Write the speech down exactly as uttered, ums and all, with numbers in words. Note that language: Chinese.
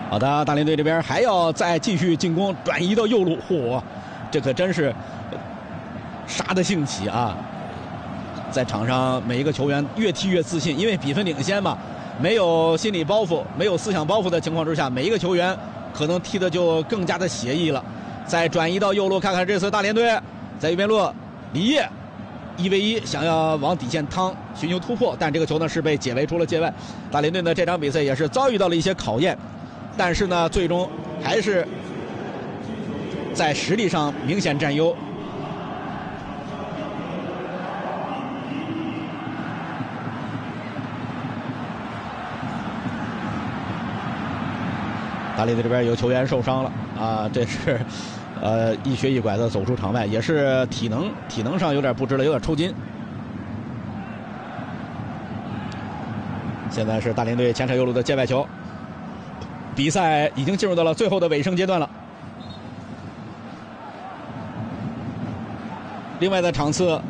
好的，大连队这边还要再继续进攻，转移到右路。嚯，这可真是杀得兴起啊！在场上每一个球员越踢越自信，因为比分领先嘛，没有心理包袱，没有思想包袱的情况之下，每一个球员可能踢得就更加的写意了。再转移到右路，看看这次大连队在右边路，李烨一 v 一想要往底线趟，寻求突破，但这个球呢是被解围出了界外。大连队呢这场比赛也是遭遇到了一些考验，但是呢最终还是在实力上明显占优。大连队这边有球员受伤了啊，这是呃一瘸一拐的走出场外，也是体能体能上有点不支了，有点抽筋。现在是大连队前场右路的界外球，比赛已经进入到了最后的尾声阶段了。另外的场次